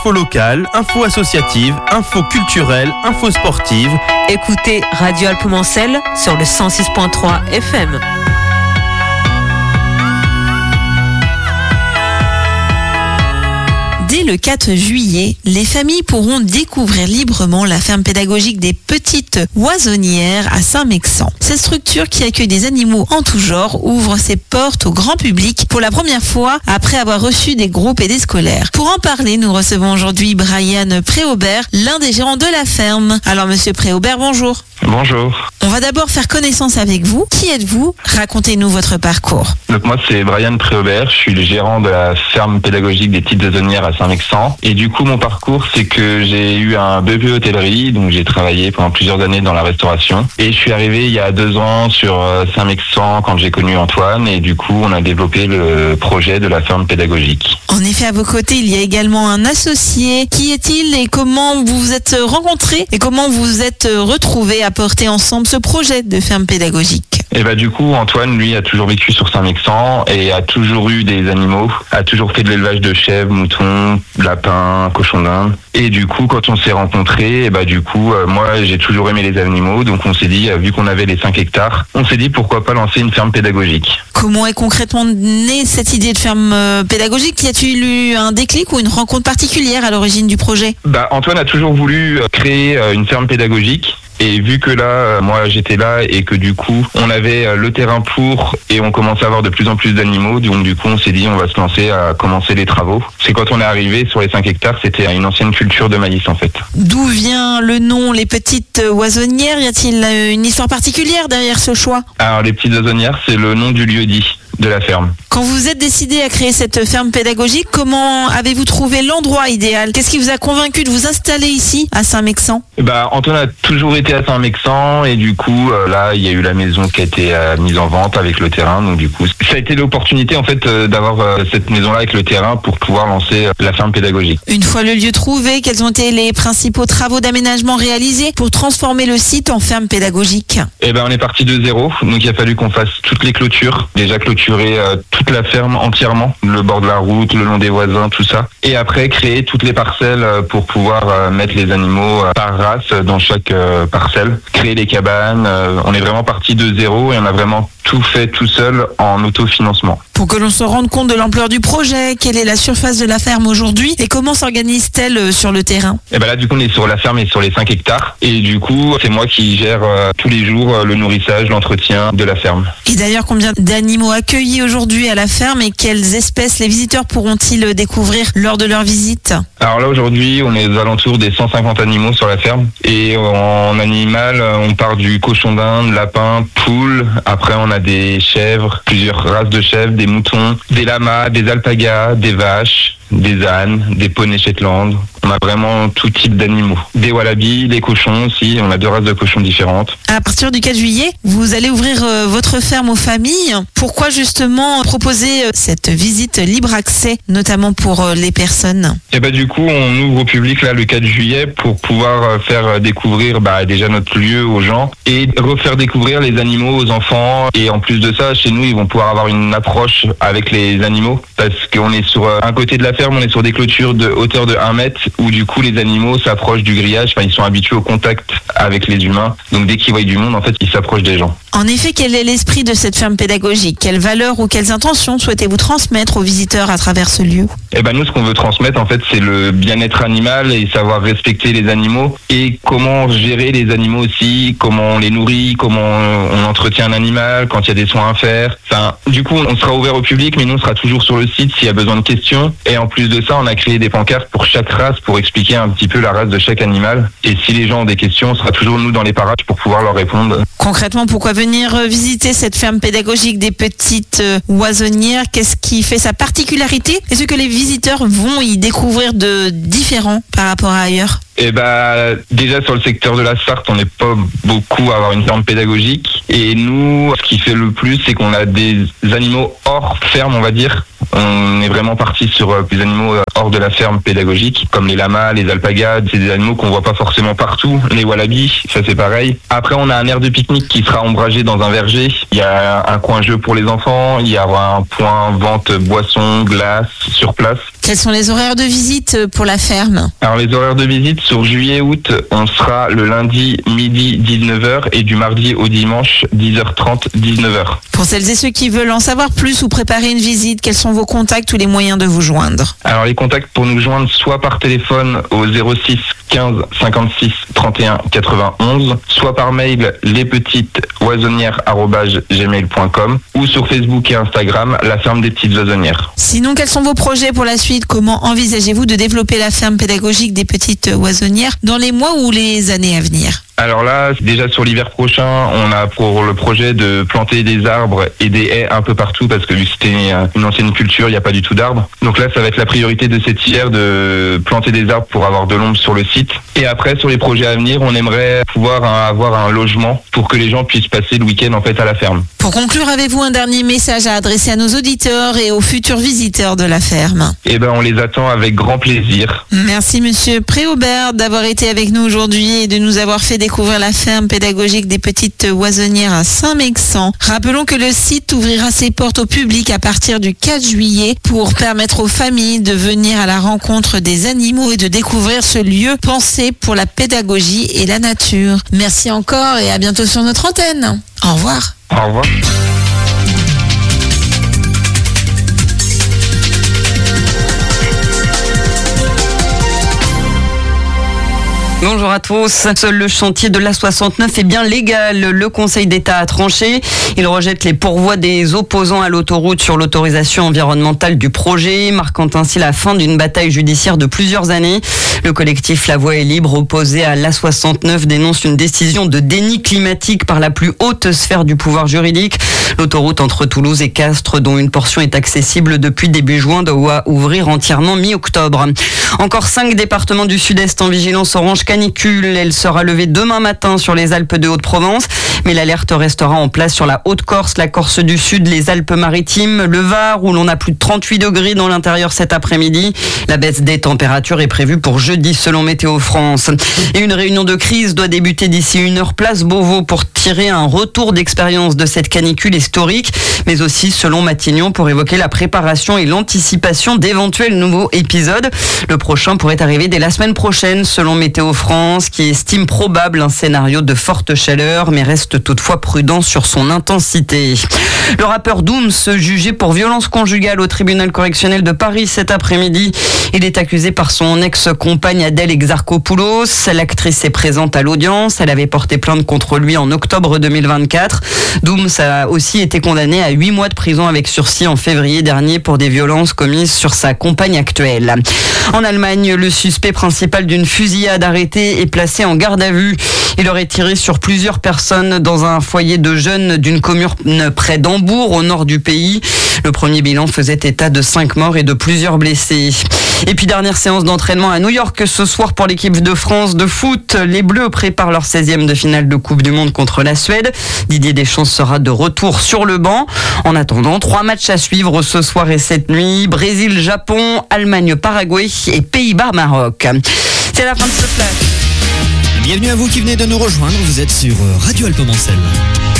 Info locale, info associative, info culturelle, info sportive. Écoutez Radio Alpes-Mancel sur le 106.3 FM. Dès le 4 juillet, les familles pourront découvrir librement la ferme pédagogique des Petites Oisonnières à Saint-Mexant. Cette structure qui accueille des animaux en tout genre ouvre ses portes au grand public pour la première fois après avoir reçu des groupes et des scolaires. Pour en parler, nous recevons aujourd'hui Brian Préaubert, l'un des gérants de la ferme. Alors monsieur Préaubert, bonjour. Bonjour. On va d'abord faire connaissance avec vous. Qui êtes-vous? Racontez-nous votre parcours. Donc moi c'est Brian Préaubert, je suis le gérant de la ferme pédagogique des Petites Oisonnières à Saint-Mexant. Et du coup mon parcours c'est que j'ai eu un BEP hôtellerie, donc j'ai travaillé pendant plusieurs années dans la restauration. Et je suis arrivé il y a 2 ans sur Saint-Mexant quand j'ai connu Antoine et du coup on a développé le projet de la ferme pédagogique. En effet, à vos côtés, il y a également un associé. Qui est-il et comment vous vous êtes rencontrés et comment vous vous êtes retrouvés à porter ensemble ce projet de ferme pédagogique? Et du coup Antoine lui a toujours vécu sur Saint-Mexant et a toujours eu des animaux, a toujours fait de l'élevage de chèvres, moutons, lapins, cochons d'Inde. Et du coup quand on s'est rencontrés, moi j'ai toujours aimé les animaux, donc on s'est dit, vu qu'on avait les 5 hectares, on s'est dit pourquoi pas lancer une ferme pédagogique. Comment est concrètement née cette idée de ferme pédagogique? Y a-t-il eu un déclic ou une rencontre particulière à l'origine du projet? Antoine a toujours voulu créer une ferme pédagogique. Et vu que là, moi j'étais là et que du coup on avait le terrain pour et on commençait à avoir de plus en plus d'animaux, donc du coup on s'est dit on va se lancer à commencer les travaux. C'est quand on est arrivé sur les 5 hectares, c'était une ancienne culture de maïs en fait. D'où vient le nom Les Petites Oisonnières? Y a-t-il une histoire particulière derrière ce choix? Alors les Petites Oisonnières, c'est le nom du lieu-dit de la ferme. Quand vous êtes décidé à créer cette ferme pédagogique, comment avez-vous trouvé l'endroit idéal? Qu'est-ce qui vous a convaincu de vous installer ici, à Saint-Mexant? Antoine a toujours été à Saint-Mexant et du coup, là, il y a eu la maison qui a été mise en vente avec le terrain. Donc du coup, ça a été l'opportunité en fait d'avoir cette maison-là avec le terrain pour pouvoir lancer la ferme pédagogique. Une fois le lieu trouvé, quels ont été les principaux travaux d'aménagement réalisés pour transformer le site en ferme pédagogique? On est parti de zéro. Donc il a fallu qu'on fasse toutes les clôtures. Déjà clôturer toute la ferme entièrement, le bord de la route, le long des voisins, tout ça. Et après, créer toutes les parcelles pour pouvoir mettre les animaux par race dans chaque parcelle. Créer les cabanes. On est vraiment parti de zéro et on a vraiment tout fait tout seul en autofinancement. Pour que l'on se rende compte de l'ampleur du projet, quelle est la surface de la ferme aujourd'hui et comment s'organise-t-elle sur le terrain? Là, du coup, on est sur la ferme et sur les 5 hectares. Et du coup, c'est moi qui gère tous les jours le nourrissage, l'entretien de la ferme. Et d'ailleurs, combien d'animaux accueillis aujourd'hui à la ferme et quelles espèces les visiteurs pourront-ils découvrir lors de leur visite? Alors là, aujourd'hui, on est aux alentours des 150 animaux sur la ferme. Et en animal, on part du cochon d'Inde, lapin, poule. Après, on a des chèvres, plusieurs races de chèvres, des moutons, des lamas, des alpagas, des vaches, des ânes, des poneys Shetland. On a vraiment tout type d'animaux. Des wallabies, des cochons aussi. On a 2 races de cochons différentes. À partir du 4 juillet, vous allez ouvrir votre ferme aux familles. Pourquoi justement proposer cette visite libre accès, notamment pour les personnes? Du coup, on ouvre au public là le 4 juillet pour pouvoir faire découvrir déjà notre lieu aux gens et refaire découvrir les animaux aux enfants. Et en plus de ça, chez nous, ils vont pouvoir avoir une approche avec les animaux parce qu'on est sur un côté de la ferme, on est sur des clôtures de hauteur de 1 mètre où du coup les animaux s'approchent du grillage, ils sont habitués au contact avec les humains, donc dès qu'ils voient du monde, en fait, ils s'approchent des gens. En effet, quel est l'esprit de cette ferme pédagogique? Quelles valeurs ou quelles intentions souhaitez-vous transmettre aux visiteurs à travers ce lieu? Nous, ce qu'on veut transmettre, en fait, c'est le bien-être animal et savoir respecter les animaux et comment gérer les animaux aussi, comment on les nourrit, comment on entretient un animal, quand il y a des soins à faire. Du coup, on sera ouvert au public, mais nous, on sera toujours sur le site s'il y a besoin de questions. Et en plus de ça, on a créé des pancartes pour chaque race pour expliquer un petit peu la race de chaque animal. Et si les gens ont des questions, on sera toujours, nous, dans les parages pour pouvoir leur répondre. Concrètement, pourquoi venir visiter cette ferme pédagogique des Petites Oisonnières? Qu'est-ce qui fait sa particularité? Et ce que les visiteurs vont y découvrir de différent par rapport à ailleurs? Déjà sur le secteur de la Sarthe, on n'est pas beaucoup à avoir une ferme pédagogique. Et nous, ce qui fait le plus, c'est qu'on a des animaux hors ferme, on va dire. On est vraiment parti sur des animaux hors de la ferme pédagogique, comme les lamas, les alpagas. C'est des animaux qu'on voit pas forcément partout. Les wallabies, ça c'est pareil. Après, on a un aire de pique-nique qui sera ombragé dans un verger. Il y a un coin jeu pour les enfants. Il y aura un point vente boissons, glace sur place. Quels sont les horaires de visite pour la ferme ? Alors les horaires de visite sur juillet-août, on sera le lundi midi 19h et du mardi au dimanche 10h30 19h. Pour celles et ceux qui veulent en savoir plus ou préparer une visite, quels sont vos contacts ou les moyens de vous joindre ? Alors les contacts pour nous joindre soit par téléphone au 06 15 56 31 91, soit par mail lespetitesoisonnières@gmail.com ou sur Facebook et Instagram la ferme des petites oisonnières. Sinon, quels sont vos projets pour la suite ? Comment envisagez-vous de développer la ferme pédagogique des petites oisonnières dans les mois ou les années à venir ? Alors là, déjà sur l'hiver prochain, on a pour le projet de planter des arbres et des haies un peu partout parce que vu que c'était une ancienne culture, il n'y a pas du tout d'arbres. Donc là, ça va être la priorité de cet hiver de planter des arbres pour avoir de l'ombre sur le site. Et après, sur les projets à venir, on aimerait pouvoir avoir un logement pour que les gens puissent passer le week-end en fait à la ferme. Pour conclure, avez-vous un dernier message à adresser à nos auditeurs et aux futurs visiteurs de la ferme ? Eh ben, on les attend avec grand plaisir. Merci Monsieur Préaubert d'avoir été avec nous aujourd'hui et de nous avoir fait découvrir la ferme pédagogique des petites oisonnières à Saint-Mexant. Rappelons que le site ouvrira ses portes au public à partir du 4 juillet pour permettre aux familles de venir à la rencontre des animaux et de découvrir ce lieu pensé pour la pédagogie et la nature. Merci encore et à bientôt sur notre antenne. Au revoir. Au revoir. Bonjour à tous. Seul le chantier de l'A69 est bien légal. Le Conseil d'État a tranché. Il rejette les pourvois des opposants à l'autoroute sur l'autorisation environnementale du projet, marquant ainsi la fin d'une bataille judiciaire de plusieurs années. Le collectif La Voix est libre, opposé à l'A69, dénonce une décision de déni climatique par la plus haute sphère du pouvoir juridique. L'autoroute entre Toulouse et Castres, dont une portion est accessible depuis début juin, doit ouvrir entièrement mi-octobre. Encore 5 départements du sud-est en vigilance orange canicule. Elle sera levée demain matin sur les Alpes de Haute-Provence, mais l'alerte restera en place sur la Haute-Corse, la Corse du Sud, les Alpes-Maritimes, le Var, où l'on a plus de 38 degrés dans l'intérieur cet après-midi. La baisse des températures est prévue pour jeudi selon Météo France. Et une réunion de crise doit débuter d'ici 1 heure place Beauvau pour tirer un retour d'expérience de cette canicule historique, mais aussi selon Matignon pour évoquer la préparation et l'anticipation d'éventuels nouveaux épisodes. Le prochain pourrait arriver dès la semaine prochaine selon Météo France, qui estime probable un scénario de forte chaleur, mais reste toutefois prudent sur son intensité. Le rappeur Dooms, jugé pour violence conjugale au tribunal correctionnel de Paris cet après-midi. Il est accusé par son ex-compagne Adèle Exarchopoulos. L'actrice est présente à l'audience. Elle avait porté plainte contre lui en octobre 2024. Dooms a aussi été condamné à 8 mois de prison avec sursis en février dernier pour des violences commises sur sa compagne actuelle. En Allemagne, le suspect principal d'une fusillade arrêtée est placé en garde à vue. Il aurait tiré sur plusieurs personnes dans un foyer de jeunes d'une commune près d'Hambourg, au nord du pays. Le premier bilan faisait état de 5 morts et de plusieurs blessés. Et puis dernière séance d'entraînement à New York ce soir pour l'équipe de France de foot. Les Bleus préparent leur 16e de finale de Coupe du Monde contre la Suède. Didier Deschamps sera de retour sur le banc. En attendant, 3 matchs à suivre ce soir et cette nuit. Brésil, Japon, Allemagne, Paraguay et Pays-Bas, Maroc. C'est la fin de ce flash. Bienvenue à vous qui venez de nous rejoindre. Vous êtes sur Radio Alpemancel.